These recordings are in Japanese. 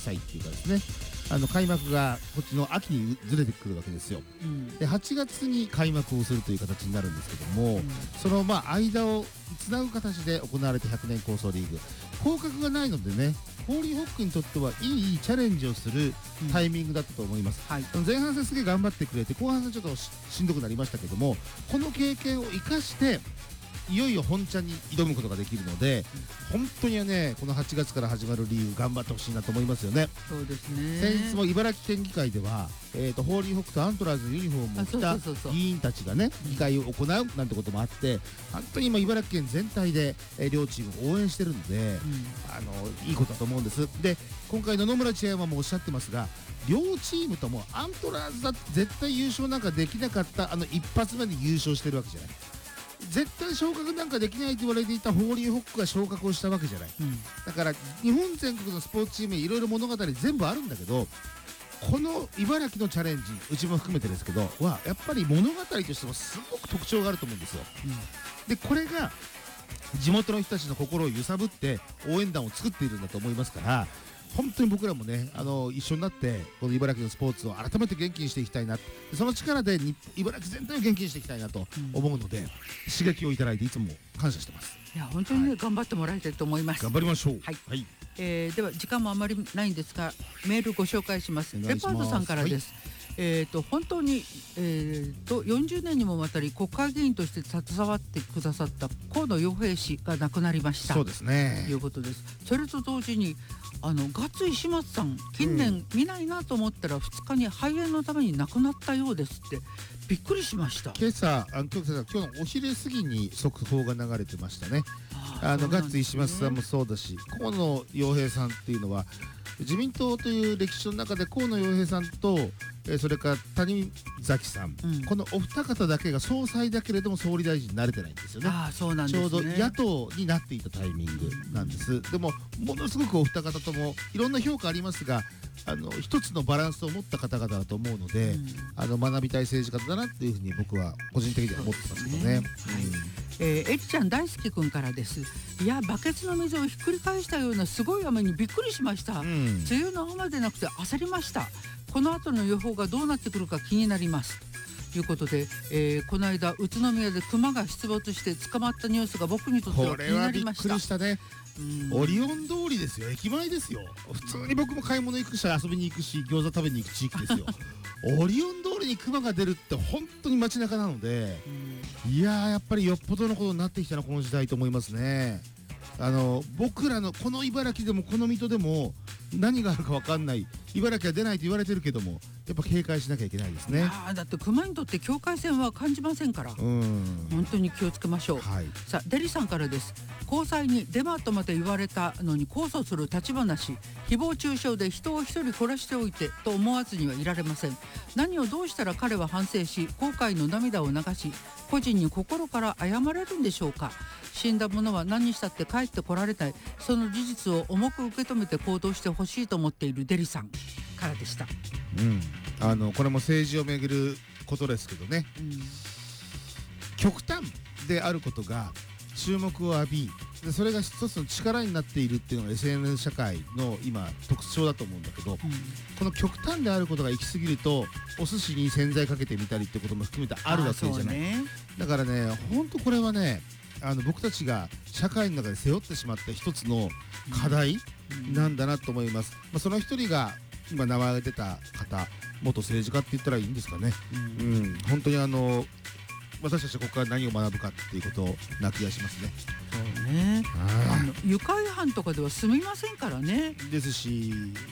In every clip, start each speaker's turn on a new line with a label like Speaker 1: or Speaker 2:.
Speaker 1: 催っていうかですね、開幕がこっちの秋にずれてくるわけですよ。で8月に開幕をするという形になるんですけども、その間をつなぐ形で行われた100年構想リーグ、降格がないのでね、ホーリーホックにとってはいいチャレンジをするタイミングだったと思います。前半戦すげえ頑張ってくれて、後半戦ちょっとしんどくなりましたけども、この経験を生かしていよいよ本ちゃんに挑むことができるので、本当にね、この8月から始まるリーグ頑張ってほしいなと思いますよね。
Speaker 2: そうですね。
Speaker 1: 先日も茨城県議会では、ホーリーホックとアントラーズのユニフォームを着た議員たちがね、議会を行うなんてこともあって、本当に今茨城県全体で、両チームを応援してるので、いいことだと思うんです。で、今回野々村チェアマンもおっしゃってますが、両チームともアントラーズだって絶対優勝なんかできなかった、一発目で優勝してるわけじゃない。絶対昇格なんかできないと言われていたホーリーホックが昇格をしたわけじゃない。だから日本全国のスポーツチームいろいろ物語全部あるんだけど、この茨城のチャレンジ、うちも含めてですけどはやっぱり物語としてもすごく特徴があると思うんですよ。でこれが地元の人たちの心を揺さぶって応援団を作っているんだと思いますから、本当に僕らもね、一緒になってこの茨城のスポーツを改めて元気にしていきたいな、その力で茨城全体を元気にしていきたいなと思うので、刺激をいただいていつも感謝してます。
Speaker 2: いや本当にね、頑張ってもらいたいと思います。
Speaker 1: 頑張りましょう。
Speaker 2: では時間もあまりないんですが、メールご紹介します。レパートさんからです。本当に、40年にもわたり国会議員として携わってくださった河野洋平氏が亡くなりました。
Speaker 1: そうですね。
Speaker 2: ということです。それと同時にガッツ石松さん、近年見ないなと思ったら2日に肺炎のために亡くなったようですって、びっくりしました。
Speaker 1: 今朝今日のお昼過ぎに速報が流れてましたね。ガッツ石松さんもそうだし、河野洋平さんっていうのは自民党という歴史の中で河野洋平さんとそれから谷崎さん、このお二方だけが総裁だけれども総理大臣になれてないんですよね。
Speaker 2: そうなんですね。
Speaker 1: ちょうど野党になっていたタイミングなんです。でもものすごくお二方ともいろんな評価ありますが、一つのバランスを持った方々だと思うので、学びたい政治家だなっていうふうに僕は個人的には思ってますけどね。
Speaker 2: エリちゃん大好きくんからです。いや、バケツの水をひっくり返したようなすごい雨にびっくりしました。梅雨の雨でなくて焦りました。この後の予報がどうなってくるか気になりますということで、この間宇都宮でクマが出没して捕まったニュースが僕にとっては気になりました。
Speaker 1: これはびっくりしたね。オリオン通りですよ、駅前ですよ。普通に僕も買い物行くし遊びに行くし餃子食べに行く地域ですよ。オリオン通りにクマが出るって本当に街中なので、いやーやっぱりよっぽどのことになってきたなこの時代と思いますね。僕らのこの茨城でもこの水戸でも何があるか分かんない、茨城は出ないと言われてるけどもやっぱ警戒しなきゃいけないですね。
Speaker 2: だってクマにとって境界線は感じませんから、本当に気をつけましょう。さあデリさんからです。交際にデマートまで言われたのに控訴する立場なし、誹謗中傷で人を一人殺しておいてと思わずにはいられません。何をどうしたら彼は反省し後悔の涙を流し個人に心から謝れるんでしょうか。死んだ者は何したって帰ってこられない、その事実を重く受け止めて行動してほしいと思っているデリさんからでした。
Speaker 1: これも政治をめぐることですけどね、極端であることが注目を浴び、でそれが一つの力になっているっていうのが SNS 社会の今特徴だと思うんだけど、この極端であることが行き過ぎるとお寿司に洗剤かけてみたりってことも含めてあるわけじゃない。だからね、本当これはね、僕たちが社会の中で背負ってしまった一つの課題なんだなと思います。その一人が今名前が出た方、元政治家って言ったらいいんですかね。本当に私たちはここから何を学ぶかっていうことな気がしますね。
Speaker 2: そうね。愉快犯とかでは済みませんからね。
Speaker 1: ですし、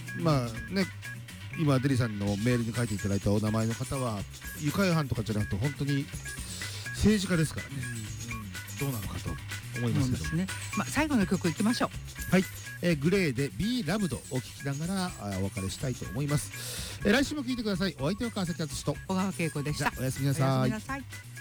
Speaker 1: 今デリさんのメールに書いていただいたお名前の方は愉快犯とかじゃなくて本当に政治家ですからね。どうなのかと思いますけど。そうですね。
Speaker 2: 最後の曲いきましょう。
Speaker 1: はい。グレーで Be Loved を聴きながらお別れしたいと思います。来週も聴いてください。お相手は川崎敦と
Speaker 2: 小川恵子でした。
Speaker 1: おやすみなさい。
Speaker 2: おやすみなさい。